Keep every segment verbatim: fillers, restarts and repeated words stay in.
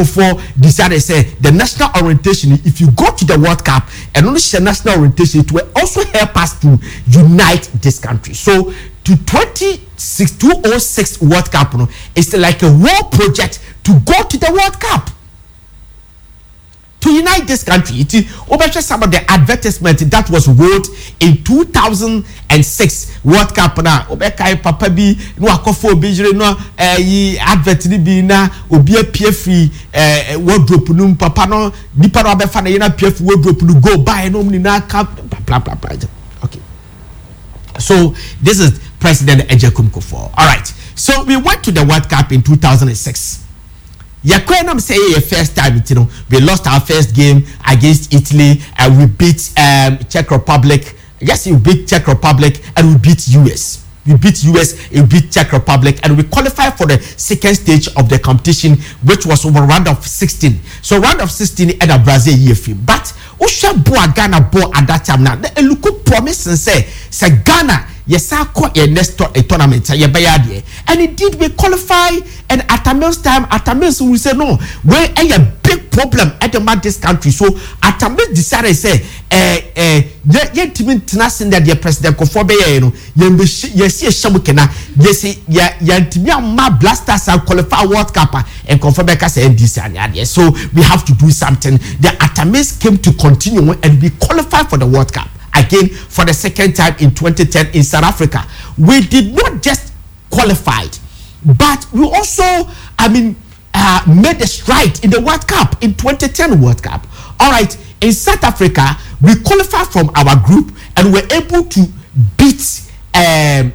for decided say the national orientation, if you go to the World Cup and only share national orientation, it will also help us to unite this country. So to twenty-six two oh six World Cup, you know, it's like a war project to go to the World Cup. To unite this country, it is over some of the advertisement that was wrote in two thousand six World Cup. Now, Obekai Papa bi no akofo obejire no eh advert ni bi na obi apia free eh wardrobe num papa no nipa no abefa na ye na apia free wardrobe no go buy no ni na cap blah blah blah. Okay. So this is President Agyekum Kufuor. All right. So we went to the World Cup in two thousand six. Yakwenam say a first time, you know, we lost our first game against Italy and we beat um, Czech Republic. Yes, we beat Czech Republic and we beat U S. We beat U S, we beat Czech Republic, and we qualified for the second stage of the competition, which was over round of sixteen. So round of sixteen and a Brazil year film. But Usha Boa Ghana Bo at that time now. The look promise and say, say Ghana. Yes, I caught a next a tournament, and indeed we qualify. And at a meal's time, at a meal's we say no, we're a big problem at the man this country. So at a meal decided say, eh, eh, yet to mean that the president Kufuor, you know, yes, yes, Shamukena, yes, yeah, yeah, to be a ma blasters and qualify World Cup and confirm because and this and that. So we have to do something. The Atamis came to continue and we qualify for the World Cup. Again, for the second time in twenty ten in South Africa. We did not just qualify, but we also, I mean, uh, made a stride in the World Cup, in twenty ten World Cup. All right, in South Africa, we qualified from our group and were able to beat, um,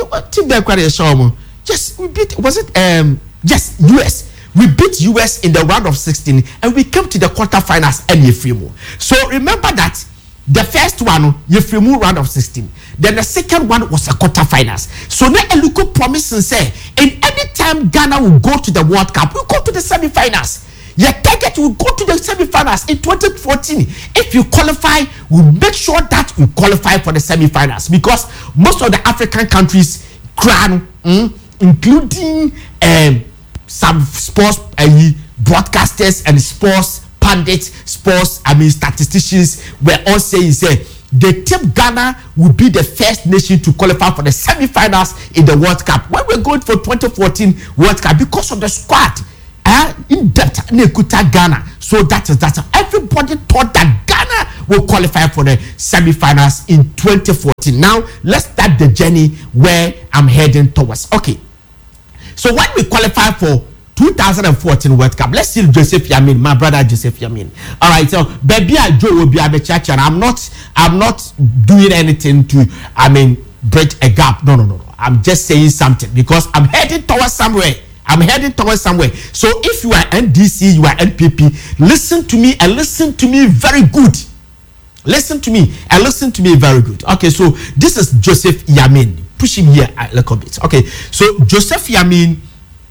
yes, we beat, was it, um, yes, U S. We beat U S in the round of sixteen and we came to the quarterfinals and Yefrimo. So remember that the first one, Yefrimo round of sixteen. Then the second one was a quarterfinals. So now Eluko promised and say, in any time Ghana will go to the World Cup, we'll go to the semi-finals. Your target will go to the semi-finals in twenty fourteen. If you qualify, we'll make sure that we qualify for the semi-finals. Because most of the African countries, crown, mm, including um, some sports uh, broadcasters and sports pundits, sports, I mean, statisticians were all saying, say, the team Ghana will be the first nation to qualify for the semi-finals in the World Cup. When we're going for twenty fourteen World Cup, because of the squad, uh, in depth, Nekuta Ghana. So that is that. Everybody thought that Ghana will qualify for the semi-finals in twenty fourteen. Now, let's start the journey where I'm heading towards. Okay. So when we qualify for two thousand fourteen World Cup, let's see Joseph Yamin, my brother Joseph Yamin. All right, so baby, I Joe will be at the church, and I'm not, I'm not doing anything to, I mean, bridge a gap. No, no, no, no. I'm just saying something because I'm heading towards somewhere. I'm heading towards somewhere. So if you are N D C, you are N P P, listen to me and listen to me very good. Listen to me and listen to me very good. Okay, so this is Joseph Yamin. Push him here a little bit. Okay, so Joseph Yamin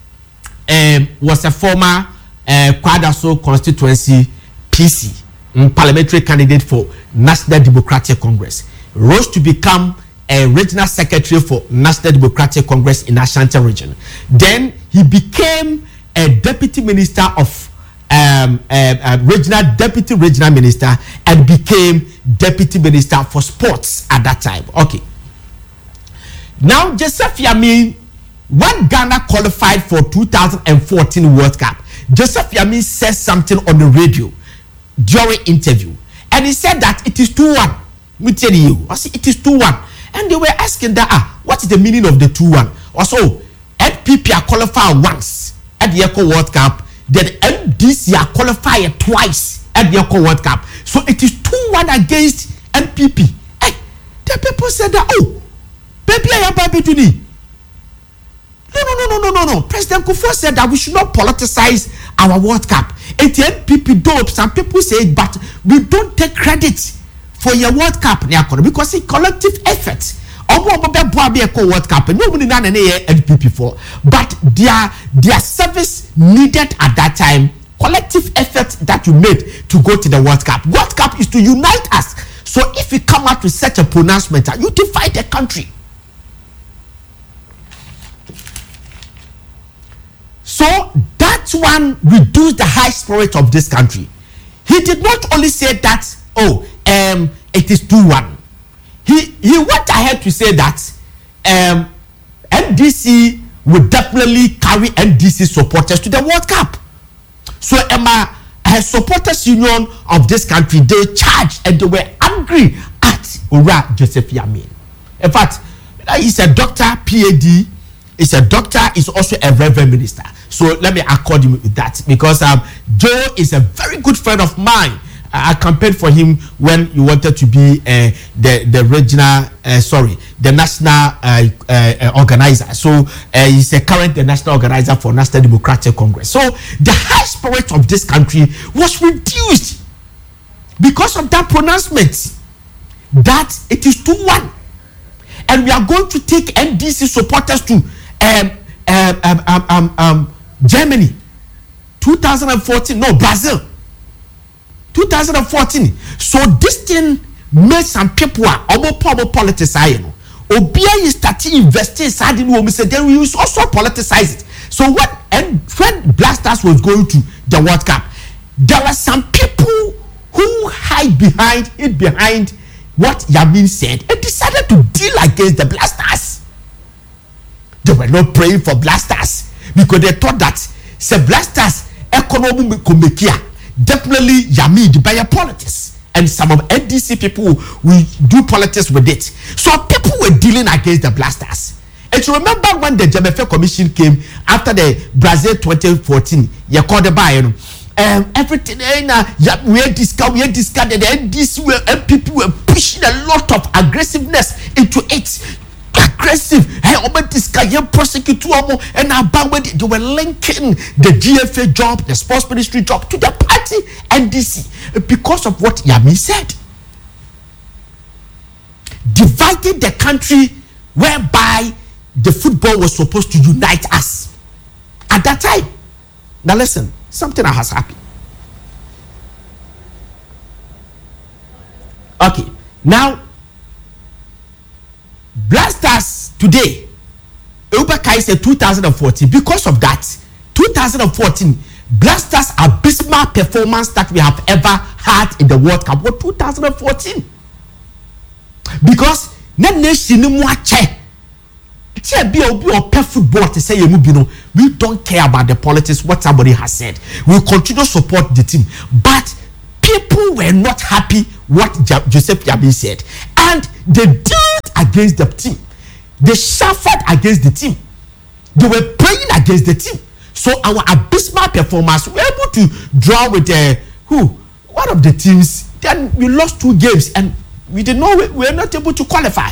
Um, was a former uh, Kwadaso constituency P C, um, parliamentary candidate for National Democratic Congress. Rose to become a regional secretary for National Democratic Congress in Ashanti region. Then he became a deputy minister of um, uh, uh, regional deputy regional minister and became deputy minister for sports at that time. Okay. Now Joseph Yamin, when Ghana qualified for two thousand fourteen World Cup, Joseph Yamin said something on the radio during interview, and he said that it is two one. We tell you, I see it is two one, and they were asking that, ah, what is the meaning of the two one? Also, N P P are qualified once at the Eco World Cup, then N D C are qualified twice at the Eco World Cup, so it is two one against N P P. Hey, the people said that, oh, baby, I am baby to me. No, no, no, no, no, no, no. President Kufuor said that we should not politicize our World Cup. And the N P P dope, some people say it, but we don't take credit for your World Cup because it's collective effort. World Cup, N P P for, but their their service needed at that time, collective effort that you made to go to the World Cup. World Cup is to unite us. So if you come out with such a pronouncement, you divide the country. So that that one reduced the high spirit of this country. He did not only say that, oh, um, it is two one. He he went ahead to say that um, N D C would definitely carry N D C supporters to the World Cup. So Emma, her supporters union of this country, they charged and they were angry at Ora Joseph Yameen. In fact, he's a doctor, P A D, he's a doctor, he's also a reverend minister. So let me accord him with that, because um, Joe is a very good friend of mine. I campaigned for him when he wanted to be uh, the the regional, uh, sorry, the national uh, uh, organizer. So uh, he's a current the national organizer for National Democratic Congress. So the high spirit of this country was reduced because of that pronouncement that it is two one, and we are going to take N D C supporters to um, um, um, um, um, um, Germany, two thousand fourteen, no, Brazil. two thousand fourteen. So this thing made some people are almost politicized. Obia is starting investing inside in women, said then we also politicize it. So what, and when Blasters was going to the World Cup, there were some people who hide behind it behind what Yameen said and decided to deal against the Blasters. They were not praying for Blasters because they thought that the Blasters economy could make here. Definitely Yameen the buyer politics, and some of N D C people will do politics with it. So people were dealing against the Blasters. And you remember when the Jemefe Commission came after the Brazil twenty fourteen, you called the buyer, um, everything, uh, we had discussed, we had discussed that the N D C were, and people were pushing a lot of aggressiveness into it. Aggressive, hey, over this guy, you prosecute and about when they were linking the G F A job, the sports ministry job to the party N D C because of what Yameen said. Divided the country whereby the football was supposed to unite us at that time. Now listen, something has happened. Okay, now Blasters today, Ubaka is a two thousand fourteen. Because of that, two thousand fourteen Blasters abysmal performance that we have ever had in the World Cup was two thousand fourteen. Because na nation mu ache. Che be obi ope football to say you know, we don't care about the politics, what somebody has said. We continue to support the team. But people were not happy what Joseph Yameen said, and they dealt against the team. They suffered against the team. They were praying against the team. So our abysmal performance, we were able to draw with uh, who one of the teams. Then we lost two games, and we did not. We were not able to qualify.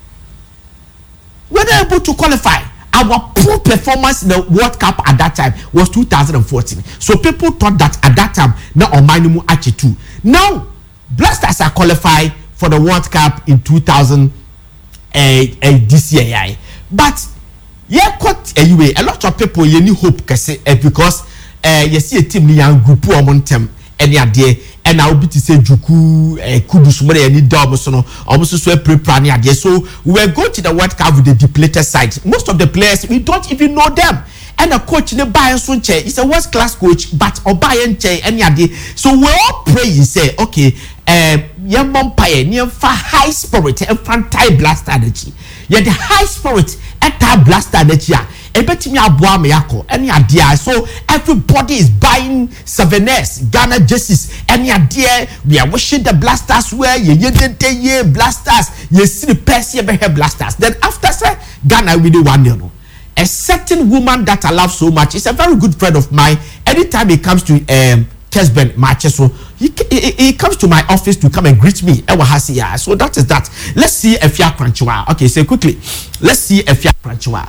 We were not able to qualify. Our poor performance in the World Cup at that time was two thousand fourteen. So people thought that at that time, now on minimum actually two. Now, Blasters are qualified for the World Cup in two thousand eight uh, uh, this year. But yeah, quite anyway, a lot of people you need hope uh, because uh, you see a team young group on them any idea. And I will be to say Juku Kudus Mode any doubles no almost so pre plan idea. So we were going to the World Cup with the depleted side. Most of the players we don't even know them. And the coach in the Bayern Sunche is a world class coach, but or Bayern Che any idea. So we all pray you say, okay, um young umpire near far high spirit and anti blast energy. Yeah, the high spirit anti blast energy. Ebetimi aboa me yako any idea. So everybody is buying souvenirs, Ghana jerseys, any idea. We are wishing the Blasters where ye ye ye ye Blasters, ye see the Percy be Blasters. Then after say Ghana we do one year. A certain woman that I love so much is a very good friend of mine. Anytime he comes to um Kesben matches, so he, he he comes to my office to come and greet me. So that is that. Let's see if you are crunchwa. Okay, so quickly, let's see if you are crunchwa.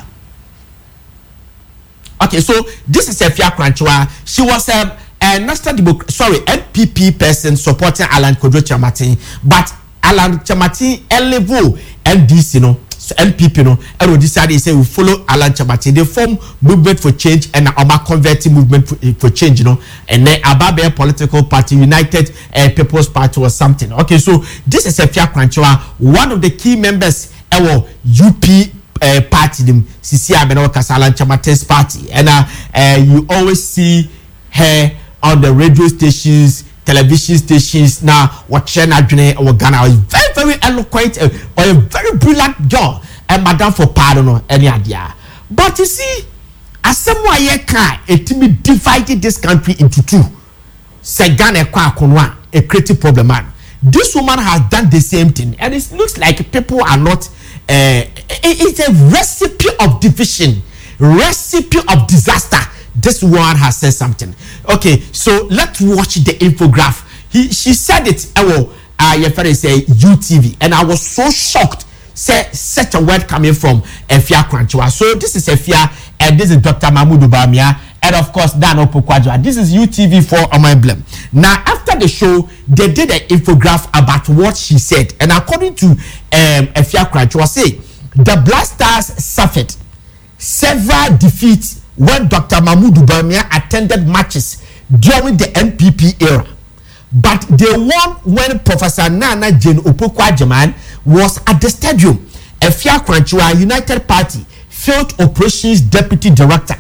Okay, so this is Efia Kranchwa. She was um, a national Demo- sorry, N P P person supporting Alan Kodro Chamatin, but Alan Chamatin level N D C, no, so N P P, no, and decided say we follow Alan Chamatin. They form movement for change and Oma converting movement for, for change, you know, and then Ababe political party, United uh, People's Party or something. Okay, so this is Efia Kranchwa, one of the key members of U P uh, party them Sisi Abeno Kasala Chamate's party, and uh, uh, you always see her on the radio stations, television stations. Now, what China or Ghana is very, very eloquent uh, or a very brilliant girl, and Madame for pardon any idea. But you see, as someone here can it divided this country into two. Say Ghana kwa konwa a creative problem man. This woman has done the same thing, and it looks like people are not. Uh, it's a recipe of division, recipe of disaster. This woman has said something. Okay, so let's watch the infographic. He she said it. I will. Uh, your friend say U T V, and I was so shocked. Say such a word coming from Efia Kranchiwa. So this is Efia, and this is Doctor Mahmoud Bawumia, and of course Dan Opoku-Agyeman. This is U T V for my emblem. Now after the show, they did an infographic about what she said, and according to um, Efia Kranchiwa, say the Black Stars suffered several defeats when Doctor Mahmoud Bawumia attended matches during the N P P era, but they won when Professor Nana Jane Opoku-Agyeman was at the stadium. Efia Kranchiwa, United Party Field Operations Deputy Director.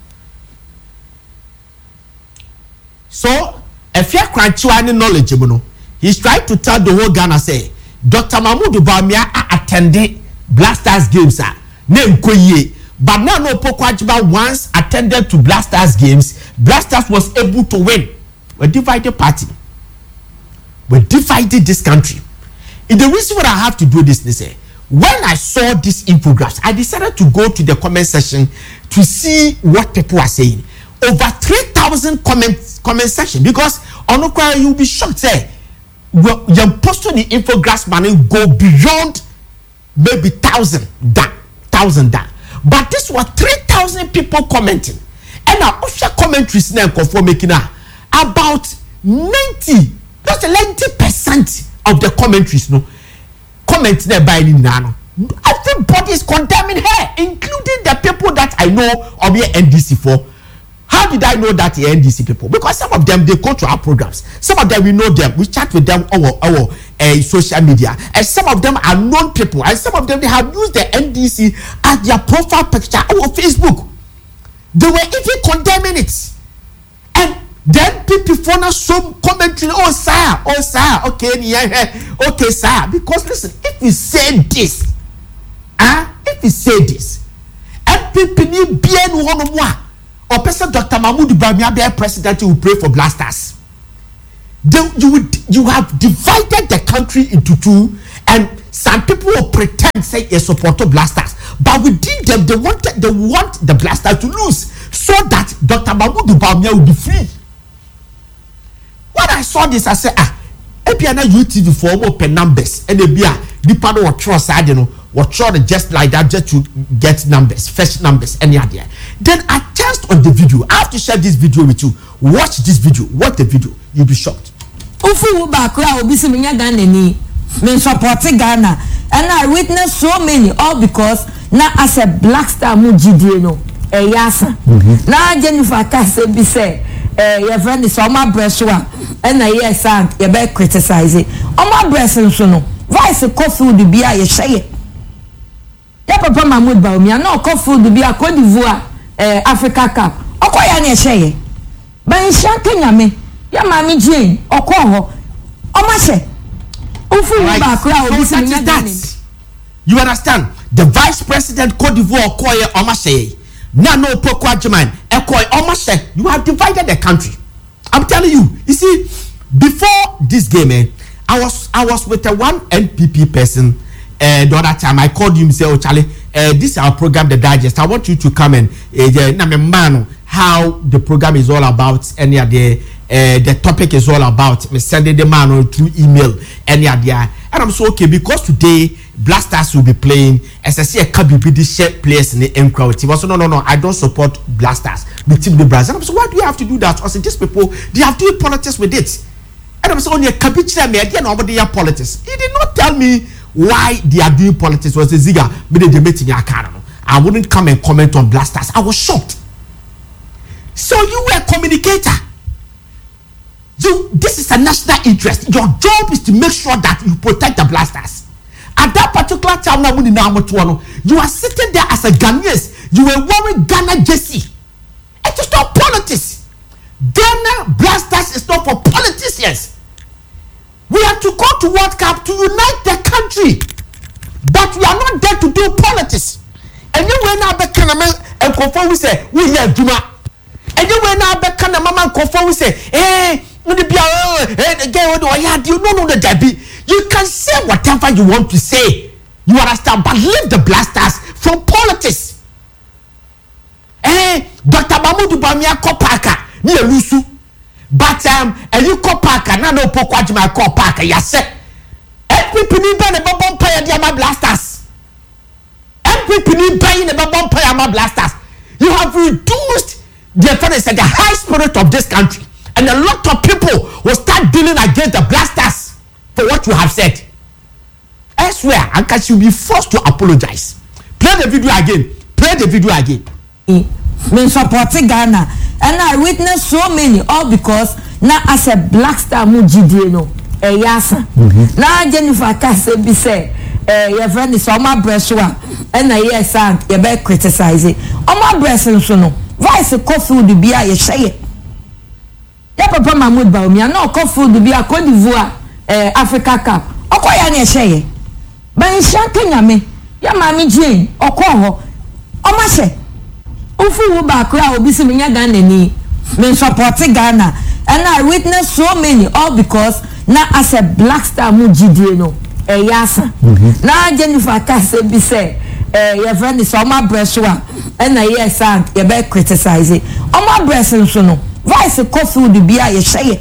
So Efia Kranchiwa ni knowledgeable. He's trying to tell the whole Ghana say Doctor Mahmoud Bawumia attended Black Stars games. But now no Opoku-Agyeman once attended to Black Stars games. Black Stars was able to win. We divided party. We divided this country. And the reason why I have to do this is, when I saw this infographics, I decided to go to the comment section to see what people are saying. Over three thousand comments comment section, because on the you'll be shocked. Say, well, your posting the infographics money go beyond maybe thousand that thousand that. But this was three thousand people commenting, and our official commentaries now for making about ninety, that's ninety percent of the commentaries, no comments there by Nano. Everybody is condemning her, including the people that I know of the N D C for. How did I know that the N D C people? Because some of them they go to our programs, some of them we know them, we chat with them on our, our uh, social media, and some of them are known people, and some of them they have used the N D C as their profile picture on Facebook. They were even condemning it, and then people found some commentary. Oh sir, oh sir, okay, yeah, okay sir. Because listen, if you say this, ah, uh, if you say this, and people need bien one more, or person Doctor Mahmoud Bawumia be president will pray for Black Stars. They, you would you have divided the country into two, and some people will pretend say they support Black Stars, but within them they want they want the Black Stars to lose so that Doctor Mahmoud Bawumia will be free. When I saw this, I said, ah, Epiana U T V for open numbers, and the beer, the panel or trust, I don't know, what try just like that just to get numbers, fetch numbers, any idea. Then I test on the video. I have to share this video with you. Watch this video. Watch the video. You'll be shocked. Ufu bakura obisi minya Ghana ni me support Ghana, and I witnessed so many, all because now as a Black Star mu G D no e yasa. Na Jennifer Kase bi say eh your friend is on my breast one, and I yes and you be criticize it. On my breast so no. Vice ko food bi a ye share. Ya papa Mahmoud Bawumia no ko food bi a Cote d'Ivoire eh Africa Cup. Okoya na share. Ban sha Kenya me. Ya mami Jane okoho. Omase. Ufu ba kura obisi minya that. You understand? The vice president Cote d'Ivoire okoye omase. Na no Opoku-Agyeman ekoy omase. You have divided the country. I'm telling you. You see, before this game, eh, I was I was with a one N P P person. Uh, the other time I called him, say, "Oh Charlie, uh, this is our program, the digest. I want you to come and uh, how the program is all about. Any other, uh, the topic is all about. Me sending the man through email, any idea." And I'm so okay because today Black Stars will be playing. As I see a couple of share players in the M crowd. He was no, no, no. I don't support Black Stars. The team the Brazil. And I'm so why do you have to do that? I said these people they have to do politics with it. And I'm so only a capital me. I didn't know about their politics. He did not tell me why they are doing politics. Was a ziga, but they debate in your car. I wouldn't come and comment on Black Stars. I was shocked. So you were a communicator. You, this is a national interest. Your job is to make sure that you protect the Black Stars. At that particular time, You are sitting there as a Ghanaian. You were wearing Ghana jersey. It is not politics. Ghana Blasters is not for politicians. We have to go to World Cup to unite the country. But we are not there to do politics. And you will now be and conform we say, we have Juma. And you will now be mama conform we say, hey, you don't know the Debbie. You can say whatever you want to say. You understand? But leave the Blasters from politics. Hey, Doctor Mamudu Bamia Kopaka, near Lusu. But um, and you Kopaka, no no Pokwajima Kopaka, yes, sir. Every penny by the Babon Paya Diama Blasters. Every penny buying the Babon Payama Blasters. You have reduced the offense and the high spirit of this country. And a lot of people will start dealing against the Blasters for what you have said. Elsewhere, Anka will be forced to apologize. Play the video again. Play the video again. Me supporting Ghana, and I witnessed so many, all because now as a Black Star Mujidi no, a yasa. Now Jennifer Cassay be say, eh, your friend is on my breast one, and I yes, and you better criticize it. On my breast and so no, vice a coffee to be a shay. Ya papa Mahmoud Baoumi, no coffee to be a Cote d'Ivoire, eh, Africa Cup. Okoya ne shay. But in Shankanya me, ya Mammy Jane, Okoho, Omashe. Ufu Bakra obisi minya Ghana ni me supporting Ghana, and I witnessed so many, all because now as a Black Star Mujidi no e yasa. Now Jennifer Cassay be say, eh, your friend is on my breast one, and I yes and you better criticize it. On my breast and so no, vice a coffee to be a shay.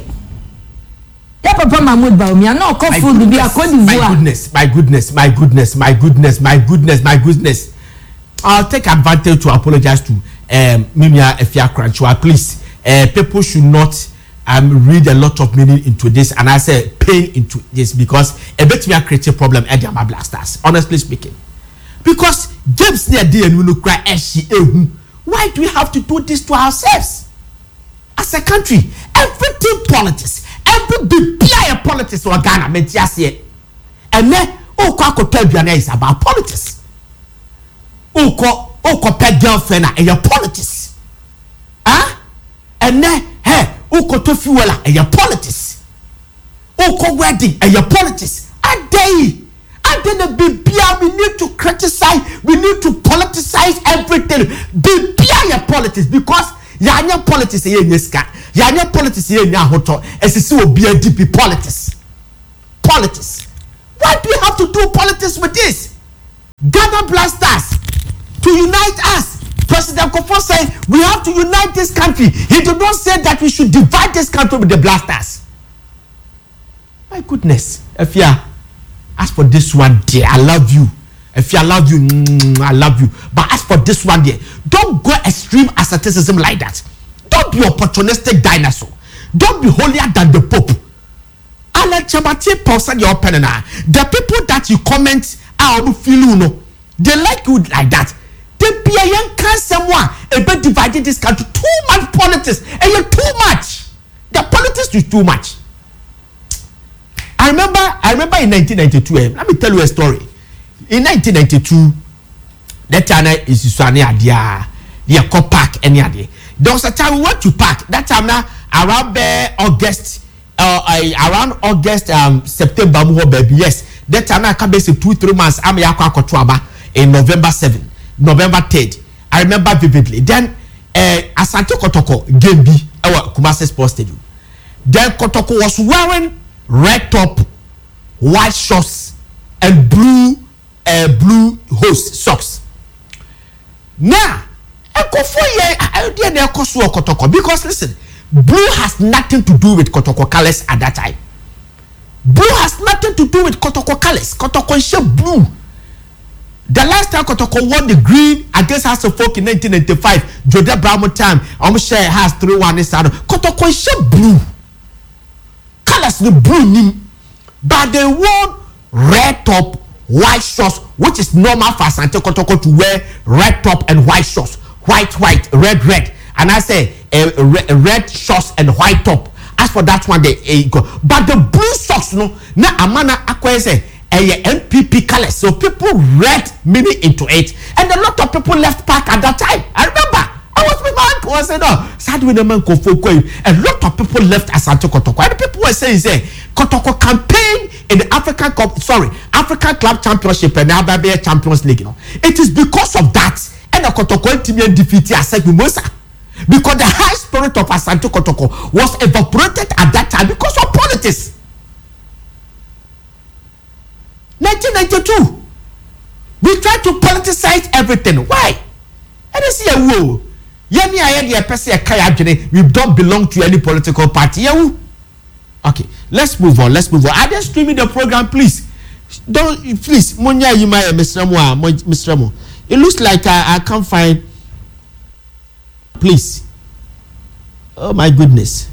Ya papa Mahmoud Baoumi, no coffee to be a Cote d'Ivoire. My goodness, my goodness, my goodness, my goodness, my goodness. I'll take advantage to apologize to um, Mimia Efia Kranchua. Please, uh, people should not um, read a lot of meaning into this, and I say pain into this, because a bit me a creative problem at the Blasters, honestly speaking. Because James near D and we look cry why do we have to do this to ourselves as a country? Everything politics, every big politics or Ghana meant just yet, and then oh, Kwako is about politics. Oko oko pet girlfriend and your politics. Ah? And then hey, oko to fuel and your politics. Oko wedding and your politics. A day. And then the B P R, we need to criticize, we need to politicize everything. B P R your politics, because your politics here in this cat, your politics here in your hotel, as a so be a D P politics. Politics. Why do we have to do politics with this? Ghana Blasters. To unite us. President Kufuor said we have to unite this country. He did not say that we should divide this country with the Blasters. My goodness. If you as for this one, dear, I love you. If you I love you, mm, I love you. But as for this one, dear, don't go extreme asceticism like that. Don't be opportunistic dinosaur. Don't be holier than the Pope. Alan Chamati posted your pen. The people that you comment are feel no. They like you like that. They be a young someone about dividing this country. Too much politics, and you're too much. The politics is too much. I remember, I remember in nineteen ninety-two. Eh, let me tell you a story. In nineteen ninety-two, that time is Susani Adia, the Co Park, any other. There was a time we went to park. That time now around uh, August, uh, uh, around August, um, September, baby. Yes, that time I come back two, three months. I'm yakwa kotwaba. In November seventh, November third, I remember vividly. Then, uh, Asante Kotoko game B, our Kumasi Sports Stadium. Then Kotoko was wearing red top, white shorts, and blue, uh, blue hose socks. Now, because listen, blue has nothing to do with Kotoko colors at that time. Blue has nothing to do with Kotoko colors. Kotoko is blue. The last time Kotoko won the green against House of Folk in nineteen ninety-five, Jode Brown time, I'm sure has three one inside. Kotoko is blue. Colors the blue, but they wore red top, white shorts, which is normal for Asante Kotoko to wear red top and white shorts, white, white, red, red. And I say a uh, red, red shorts and white top. As for that one, they uh, go. But the blue socks, no, na amana akwe say. a N P P colors. So people read meaning into it, and a lot of people left park at that time. I remember. I was with my uncle. I said, "No, sad with the man Kofoko." A lot of people left Asante Kotoko. And the people were saying, "Say Kotoko campaign in the African Cup, sorry, African Club Championship and now Babia Champions League." You know, it is because of that, and the Kotoko team defeated Asante Mimosa because the high spirit of Asante Kotoko was evaporated at that time because of politics. nineteen ninety-two, we tried to politicize everything. Why? I didn't see a woo. We don't belong to any political party. Okay, let's move on. Let's move on. Are they streaming the program, please? Don't please, Monya, you might Mister Mo, Mister Mo. It looks like I, I can't find. Please. Oh my goodness.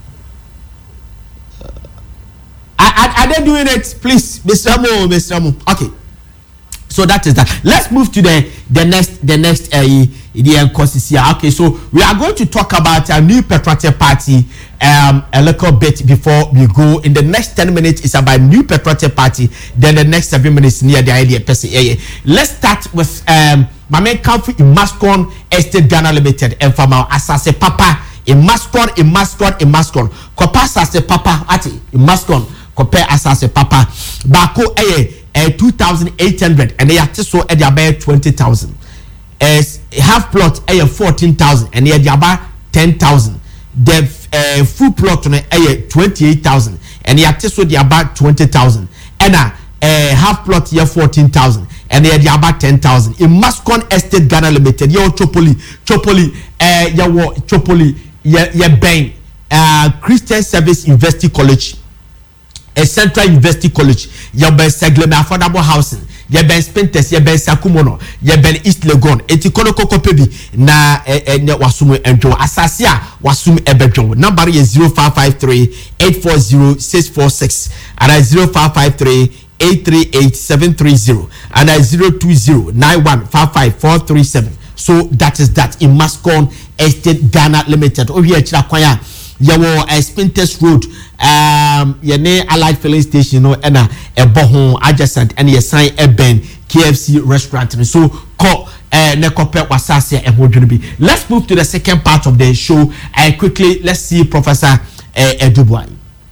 Uh, are, are they doing it? Please, Mister Mo, Mister Mo. Okay. So that is that. Let's move to the the next the next uh, the courses here. Okay, so we are going to talk about a new patriotic party um a little bit before we go. In the next ten minutes is about new patriotic party. Then the next seven minutes near the idea person. Let's start with um my main country in Mascon Estate Ghana Limited and from our Asase Papa in Mascon in Mascon in Mascon. Kopa Asase Papa ati in Mascon. Kopa Asase Papa Bako eh Uh, two thousand eight hundred and they are so at the about twenty thousand. As half plot a fourteen thousand and they are about ten thousand. The uh, full plot on a twenty-eight thousand and they are so the about twenty thousand. And a uh, half plot here fourteen thousand and they are about ten thousand. In Mascon Estate Ghana Limited, yo Chopoli, Chopoli, uh, yo Chopoli, ya ya Bain, uh, Christian Service University College. A Central University College, you ben Segleme affordable housing, you ben Spintes, you ben Sakumono, you ben East Legon, etikono koko pebi na eh ne wasumu enjo asasia wasumu ebejo. Number is zero five five three eight four zero six four six and zero five five three eight three eight seven three zero and zero two zero nine one five five four three seven. So that is that in Mascon Estate Ghana Limited. Oh here Chilakwaya. Yawo a Spintes Road, um, Yane Allied Filling Station, no, and a bohon adjacent, and ye sign a Ben K F C restaurant. And so, call uh, Nekope Wasase and Hojubi. Let's move to the second part of the show. And uh, quickly, let's see Professor uh, Eduboy.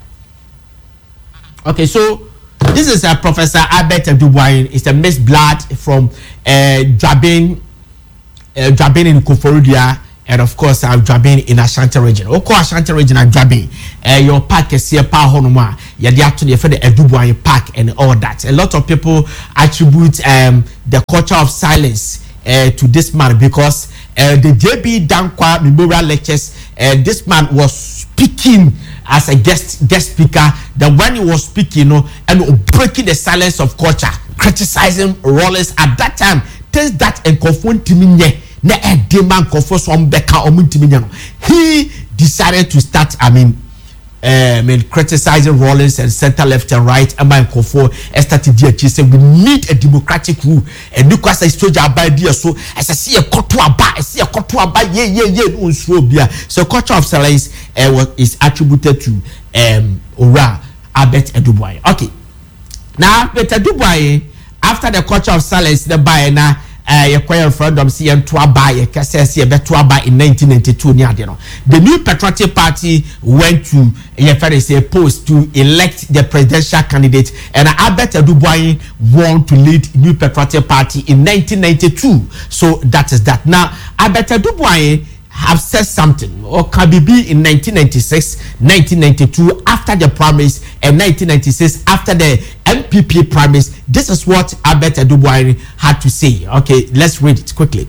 Okay, so this is uh, Professor Albert Eduboy. It's a Miss Blood from uh, Jabin, uh, Jabin in Koforidua. And of course, I've been in Ashanti region. Oko Ashanti region, I've been. Your park is here, Pa Honoma. You're the actually for the Eduboy Park and all that. A lot of people attribute um the culture of silence uh, to this man because uh, the J B Dankwa Memorial Lectures. Uh, this man was speaking as a guest guest speaker. That when he was speaking, you know, and breaking the silence of culture, criticizing Rollins at that time. Tells that and confront me. Na a demand for some Becca or Muntiminiano. He decided to start, I mean, uh, I mean, criticizing Rollins and center, left, and right. And my Kofo started D H said we need a democratic rule. And because I told you about idea, so as I see a kotua ba, I see a kotua ba, yeah, yeah, yeah, unsrobia. So culture of silence uh, is attributed to um Ora Albert Eduboy. Okay. Now, Albert Eduboy, after the culture of silence, the buyer now. Uh, your referendum see and to buy a cassette in nineteen ninety-two. The new patriotic party went to a post to elect the presidential candidate, and Albert Eduboy won to lead new patriotic party in nineteen ninety-two. So that is that. Now Albert Eduboy have said something, or can be in nineteen ninety-six, nineteen ninety-two after the primaries, and nineteen ninety-six after the M P P primaries. This is what Albert Eduboy had to say. Okay, let's read it quickly.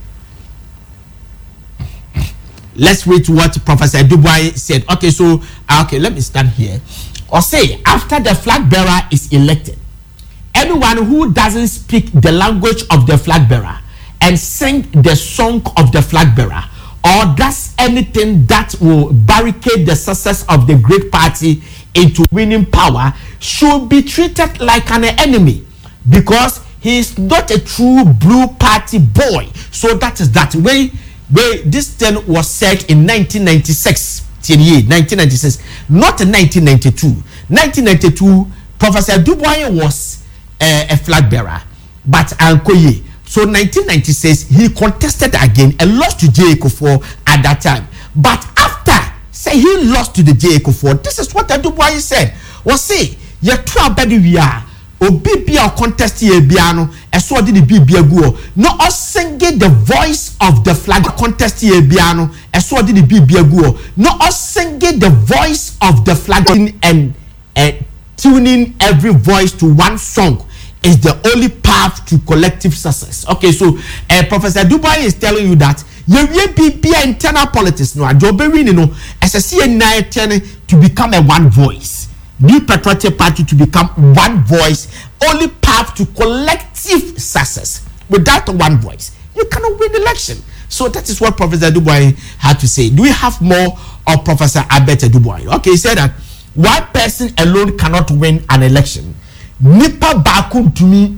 Let's read what Professor Eduboy said. Okay, so okay, let me stand here. Or say after the flag bearer is elected, anyone who doesn't speak the language of the flag bearer and sing the song of the flag bearer, or does anything that will barricade the success of the great party into winning power, should be treated like an enemy, because he is not a true blue party boy. So that is that way. Where this thing was said in nineteen ninety-six, not in nineteen ninety-two. nineteen ninety-two, Professor Eduboy was uh, a flag bearer, but Ankoye. So nineteen ninety-six, he contested again and lost to J. Ekufuor at that time. But after, say he lost to the J. Ekufuor, this is what Aduboahye said. Was say, ye twa bedi we are, obi bia contest ye biano, eso di bi bia guo. No us singing the voice of the flag contest ye biano, eso di bi bia guo. No us singing the voice of the flag and uh, tuning every voice to one song is the only path to collective success. Okay, so uh, Professor Aduboahye is telling you that you will be internal politics no adoberi ni no as a C N I to become a one voice. New Patriotic Party to become one voice, only path to collective success. Without one voice, you cannot win election. So that is what Professor Aduboahye had to say. Do we have more of Professor Albert Aduboahye? Okay, he said that one person alone cannot win an election. Nipa bakum to me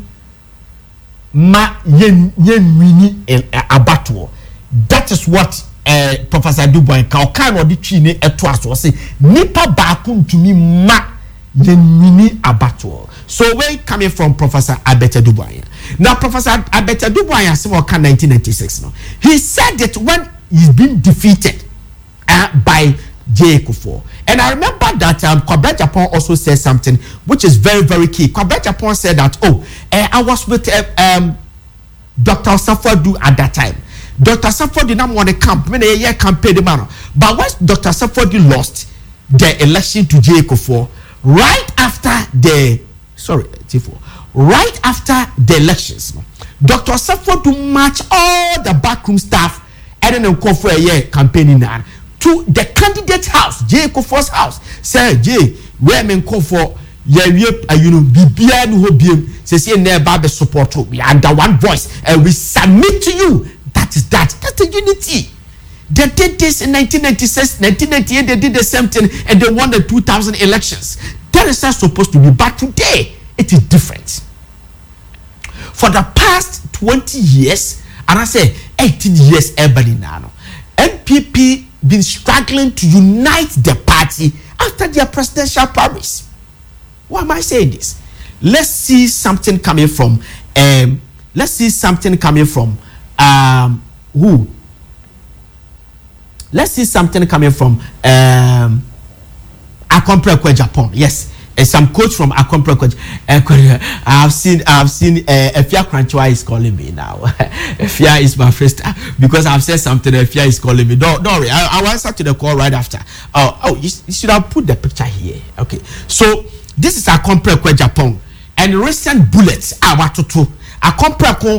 ma yen yen wini abatwo. That is what uh, Professor Aduboahye ka okan odi twi ne eto aso say nipa bakum to me ma yen wini abatwo. So where coming from Professor Albert Aduboahye? Now Professor Albert Aduboahye as of nineteen ninety-six no. He said that when he's been defeated uh, by J. Ekufuor. And I remember that um, Kwabena Japan also said something which is very, very key. Kwabena Japan said that, oh, uh, I was with uh, um, Doctor Safadu at that time. Doctor Safadu did not want to camp. Many a year campaign the man. But once Doctor Safadu lost the election to J. Ekufuor, right after the, sorry, Tifo, right after the elections, Doctor Safadu matched all the backroom staff and then call for a year campaigning now. To the candidate's house, J. Ekufuor's house. Say, J, where men call for you know, be behind who be says here never be support. We are under one voice and we submit to you. That is that. That's the unity. They did this in nineteen ninety-six, nineteen ninety-eight, they did the same thing and they won the two thousand elections. That is not supposed to be, but today it is different. For the past twenty years, and I say eighteen years, everybody now, N P P been struggling to unite the party after their presidential promise. Why am I saying this? Let's see something coming from um let's see something coming from um who let's see something coming from um Akomprekwe Japan. Yes. Uh, some coach from Akomprekwe. Uh, I've seen, I've seen. Uh, Efia Kranchwa is calling me now. Efia is my first because I've said something. Efia is calling me. Don't, don't worry. I, I'll answer to the call right after. Oh, oh, you, you should have put the picture here. Okay. So this is Akomprekwe Japan and recent bullets. Ah, what to do? Akomprekwe